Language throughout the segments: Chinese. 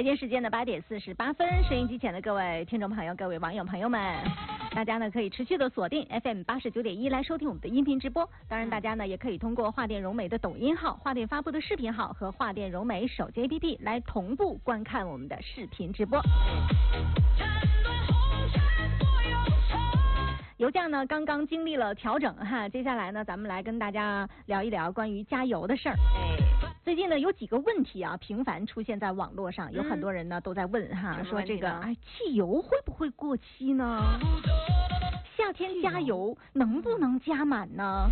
京时间的8点48分，收音机前的各位听众朋友、各位网友朋友们，大家呢可以持续的锁定 FM 89.1来收听我们的音频直播。当然，大家呢也可以通过华电融媒的抖音号、华电发布的视频号和华电融媒手机 APP 来同步观看我们的视频直播。油价呢刚刚经历了调整哈，接下来呢咱们来跟大家聊一聊关于加油的事儿。最近呢有几个问题啊频繁出现在网络上，有很多人呢都在问哈，说这个汽油会不会过期呢？夏天加油能不能加满呢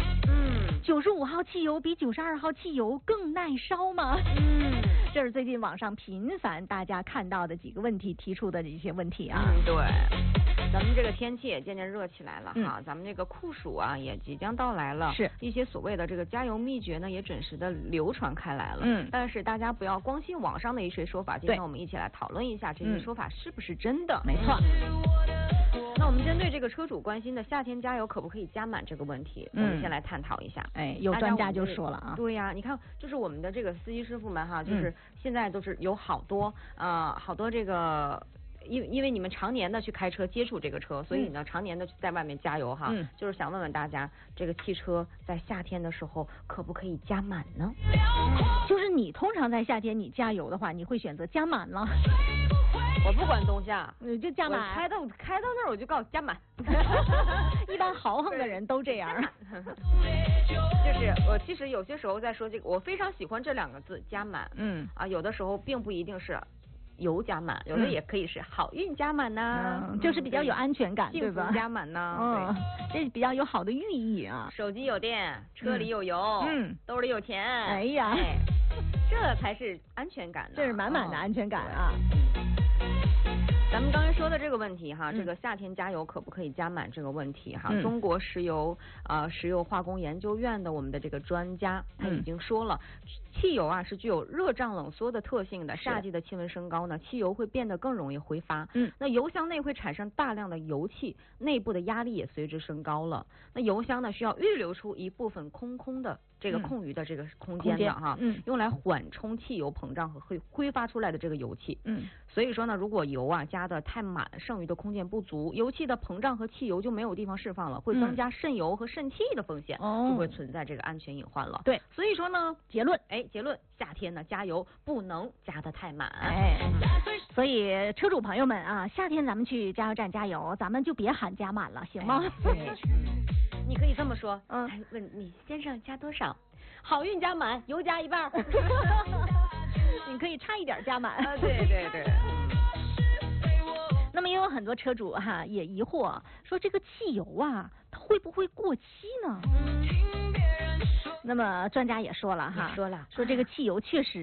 ？95号汽油比92号汽油更耐烧吗？这是最近网上频繁大家看到的几个问题提出的这些问题啊。 对，咱们这个天气也渐渐热起来了哈，咱们这个酷暑啊也即将到来了， 是一些所谓的这个加油秘诀呢也准时的流传开来了。但是大家不要光信网上的一些说法，今天我们一起来讨论一下这些说法是不是真的。 没错。 那我们针对这个车主关心的夏天加油可不可以加满这个问题，我们先来探讨一下。 有专家就说了啊， 对呀，你看，就是我们的这个司机师傅们哈，就是现在都是有好多这个。因为你们常年的去开车接触这个车，所以呢常年的在外面加油哈，就是想问问大家，这个汽车在夏天的时候可不可以加满呢？ 就是你通常在夏天你加油的话，你会选择加满了？ 我不管冬夏， 你就加满， 开到那儿我就告诉加满。 一般豪横的人都这样。 就是我其实有些时候在说这个，我非常喜欢这2个字加满。有的时候并不一定是油加满，有的也可以是好运加满呐， 就是比较有安全感，对吧？ 幸福加满呐， 这比较有好的寓意啊。 手机有电，车里有油，兜里有钱， 哎呀， 这才是安全感呢， 这是满满的安全感啊。 咱们刚才说的这个问题哈，这个夏天加油可不可以加满这个问题哈，中国石油化工研究院的我们的这个专家他已经说了，汽油啊是具有热胀冷缩的特性的，夏季的气温升高呢，汽油会变得更容易挥发，那油箱内会产生大量的油气，内部的压力也随之升高了，那油箱呢需要预留出一部分空的这个空余的这个空间的哈，用来缓冲汽油膨胀和挥发出来的这个油气，所以说呢，如果油啊加的太满，剩余的空间不足，油气的膨胀和汽油就没有地方释放了，会增加渗油和渗气的风险，就会存在这个安全隐患了。 对， 所以说呢，结论，夏天呢加油不能加得太满。 所以车主朋友们啊，夏天咱们去加油站加油，咱们就别喊加满了，行吗？ 你可以这么说，问你先生加多少？好运加满，油加一半。 你可以差一点加满。 对。 那么也有很多车主哈也疑惑，说这个汽油啊，它会不会过期呢？那么专家也说了哈， 说这个汽油确实